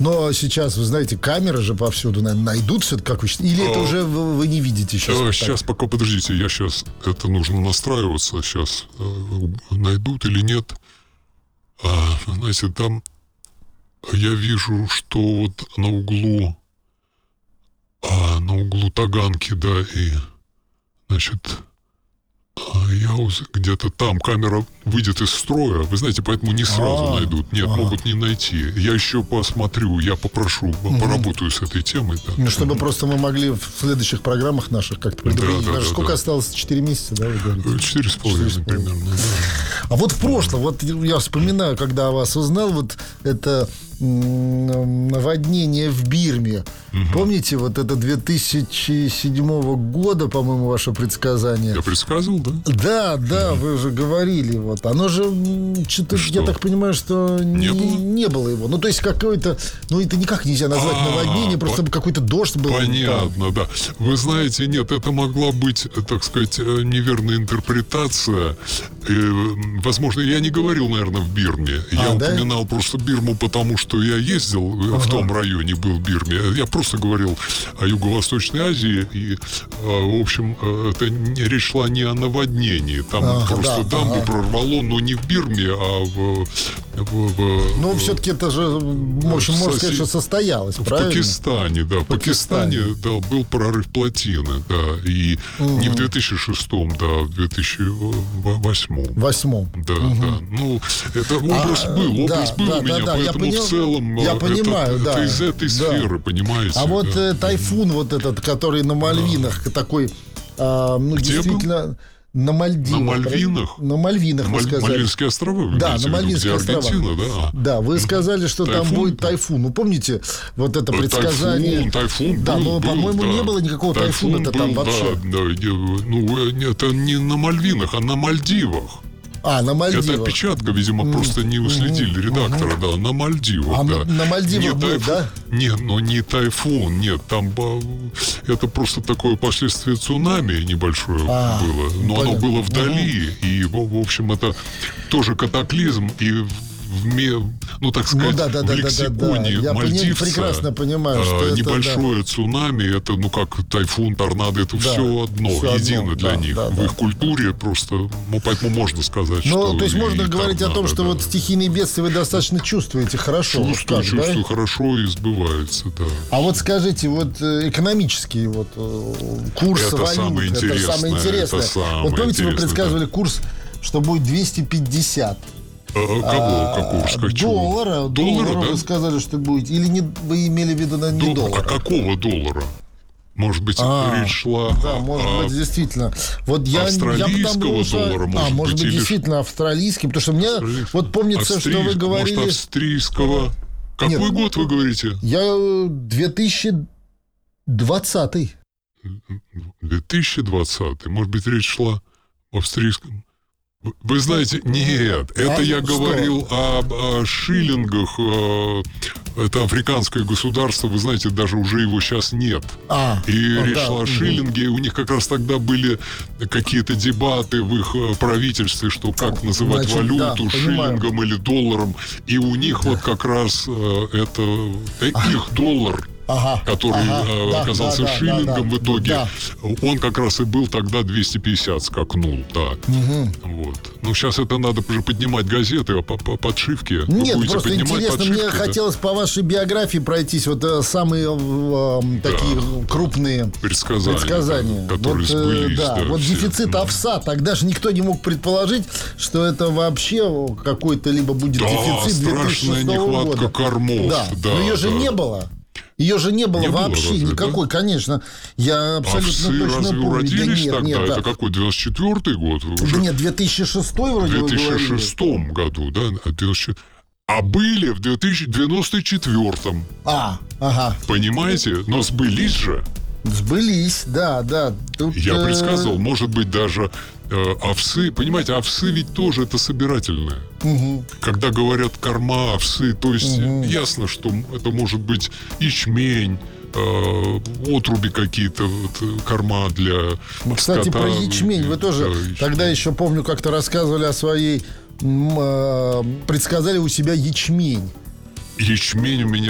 Но сейчас, вы знаете, камеры же повсюду, наверное, найдут все-таки, как вы считаете? Или это уже вы не видите сейчас? Сейчас пока, подождите, это нужно настраиваться. Сейчас найдут или нет. Знаете, там я вижу, что вот на углу Таганки, да, и, значит, Яузы, где-то там камера выйдет из строя. Вы знаете, поэтому не сразу найдут. Нет, могут не найти. Я еще посмотрю, я попрошу, поработаю с этой темой. Да. Ну, чтобы просто мы могли в следующих программах наших как-то предупредить. Сколько осталось? 4 месяца, да, вы говорите? 4,5 примерно, да. А вот в прошлом, вот я вспоминаю, когда о вас узнал, вот это наводнение в Бирме. Помните, вот это 2007 года, по-моему, ваше предсказание? Я предсказывал, да? Да, вы же говорили. Вот. Оно же, что-то, я так понимаю, что не было его. Ну, то есть, какое-то... Ну, это никак нельзя назвать наводнение, просто какой-то дождь был. Понятно, да. Вы знаете, нет, это могла быть, так сказать, неверная интерпретация. Возможно, я не говорил, наверное, в Бирме. Я упоминал просто Бирму, потому что я ездил в том районе, был в Бирме. Я просто говорил о Юго-Восточной Азии. И, в общем, это речь шла не о наводнении. Там просто дамбу прорвало, но не в Бирме, а ну, все-таки это же, в общем, можно сказать, что состоялось, правильно? В Пакистане, да. В Пакистане, да, был прорыв плотины, да. И не в 2006-м, да, а в 2008-м. Да. Ну, это образ был у меня, поэтому в целом это из этой сферы, понимаете. А вот тайфун вот этот, который на Мальвинах, такой, действительно... На Мальвинах? На Мальвинах, вы сказали. Мальвинские острова, вы на Мальвинские острова. Аргентина, да? Да, вы сказали, что там будет тайфун. Ну, помните, вот это предсказание... Тайфун да, но, по-моему, не было никакого тайфуна-то там вообще. Да, ну, это не на Мальвинах, а на Мальдивах. На Мальдивах. Это опечатка, видимо, просто не уследили редактора, да, на Мальдивах, да. На Мальдивах был, да? Нет, но не тайфун, нет, там это просто такое последствие цунами небольшое было, но оно было вдали, и, в общем, это тоже катаклизм, и так сказать, в лексиконе мальдивца прекрасно понимаю, что небольшое цунами, это, как тайфун, торнадо, это все одно, едино для них. В их культуре просто, поэтому можно сказать, что... то есть можно говорить о том, что вот стихийные бедствия вы достаточно чувствуете хорошо. Чувствую хорошо и сбывается, да. А вот скажите, вот экономический курс валют, это самое интересное. Вот помните, вы предсказывали курс, что будет 250. Какого? Доллара, да? Вы сказали, что будет. Или вы имели в виду, не доллара? А какого доллара? Может быть, речь шла может быть, действительно. Вот австралийского доллара, может быть, действительно австралийский, потому что мне вот помнится, что вы говорили... Может, австрийского... Какой год вы говорите? Я 2020. 2020. Может быть, речь шла об австрийском... Вы знаете, нет, это я говорил о шиллингах. Это африканское государство, вы знаете, даже уже его сейчас нет. Речь шла о шиллинге, у них как раз тогда были какие-то дебаты в их правительстве, что как называть валюту, шиллингом или долларом. И у них вот как раз это их доллар, который оказался шиллингом в итоге, он как раз и был тогда 250, скакнул, да. Вот. Ну, сейчас это надо уже поднимать газеты, подшивки. Нет, просто интересно, мне хотелось по вашей биографии пройтись, вот самые такие крупные предсказания. Которые сбылись. Вот дефицит овса, тогда же никто не мог предположить, что это вообще какой-то либо будет дефицит 2006 года. Страшная нехватка кормов. Но ее же не было. Ее же не было вообще никакой, конечно. Я абсолютно точно разве помню. Родились тогда? Это какой, 94-й год? Да нет, 2006 вроде в 2006 году, да? А были в 2094-м. Понимаете? Но сбылись же. Сбылись, да. Я предсказывал, может быть, даже овсы. Понимаете, овсы ведь тоже это собирательное. Когда говорят корма, овсы, то есть ясно, что это может быть ячмень, отруби какие-то, корма для Кстати, скота. про ячмень вы тоже тогда еще, помню, как-то рассказывали о своей... предсказали у себя ячмень. Ячмень у меня